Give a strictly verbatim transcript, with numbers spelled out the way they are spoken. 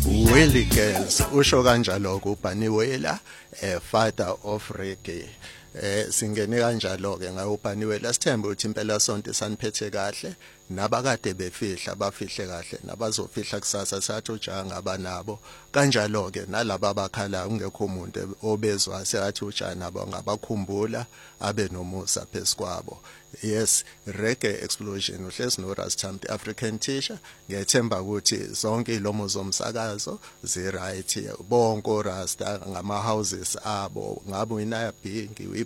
Willie Girls usho kanjalo kuBunny Wailer, eh father of reggae. Eh singene kanjalo ke ngayo uBunny Wailer, sithemba ukuthi impela sonke saniphethe kahle, nabakade befihla bafihle kahle, nabazofihla kusasa sathi ujanga abanabo. Kanjalo ke nalabo abakhala ungekho umuntu obezwa seyathi ujana nabo ngabakhumbula abe nomusa phesikwabo. Yes, Reggae Explosion uhlezi no Rastam the African teacher. Ngiyethemba ukuthi zonke ilomo zomsakazo zi right, bonke Rasta ngama houses abo, ngabe uyinaya Bhingi